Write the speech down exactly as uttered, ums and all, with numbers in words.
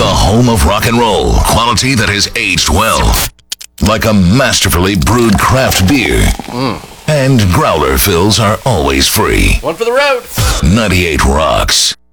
The home of rock and roll. Quality that has aged well. Like a masterfully brewed craft beer. Mm. And growler fills are always free. One for the road. ninety-eight Rocks.